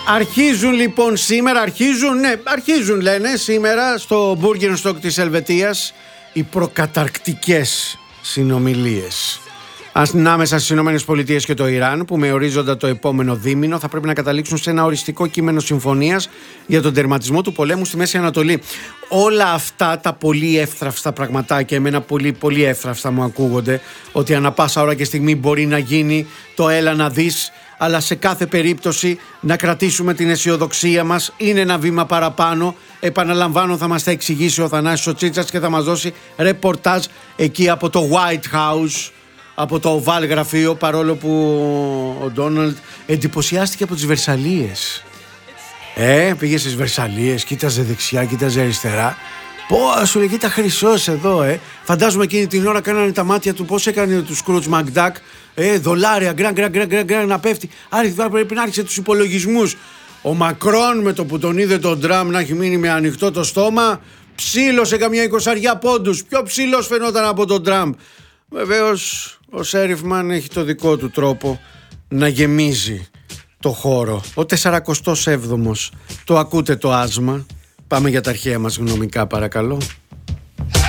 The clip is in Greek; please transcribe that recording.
Αρχίζουν λοιπόν σήμερα, αρχίζουν λένε σήμερα στο Bürgerstock της Ελβετίας οι προκαταρκτικές συνομιλίες ανάμεσα στις ΗΠΑ και το Ιράν, που με ορίζοντα το επόμενο δίμηνο θα πρέπει να καταλήξουν σε ένα οριστικό κείμενο συμφωνίας για τον τερματισμό του πολέμου στη Μέση Ανατολή. Όλα αυτά τα πολύ εύθραυστα πραγματάκια, εμένα πολύ εύθραυστα μου ακούγονται, ότι ανά πάσα ώρα και στιγμή μπορεί να γίνει το έλα να δεις, αλλά σε κάθε περίπτωση να κρατήσουμε την αισιοδοξία μας, είναι ένα βήμα παραπάνω. Επαναλαμβάνω, θα μας τα εξηγήσει ο Θανάσης ο Τσίτσας και θα μας δώσει ρεπορτάζ εκεί από το White House, από το Oval γραφείο, παρόλο που ο Ντόναλντ εντυπωσιάστηκε από τις Βερσαλίες. Πήγε στις Βερσαλίες, κοίταζε δεξιά, κοίταζε αριστερά. Πω, σου λέει, κοίτα χρυσός εδώ, Φαντάζομαι εκείνη την ώρα κάνανε τα μάτια του, πώς έκανε του Σκρούτζ Μακντάκ. Δολάρια, γκραν να πέφτει. Άρα πρέπει να άρχισε τους υπολογισμούς. Ο Μακρόν, με το που τον είδε τον Τραμπ να έχει μείνει με ανοιχτό το στόμα, ψήλωσε καμιά 20 πόντους. Πιο ψηλός φαινόταν από τον Τραμπ. Βεβαίως ο Σέριφμαν έχει το δικό του τρόπο να γεμίζει το χώρο. Ο 47ος. Το ακούτε το άσμα. Πάμε για τα αρχαία μας γνωμικά, παρακαλώ.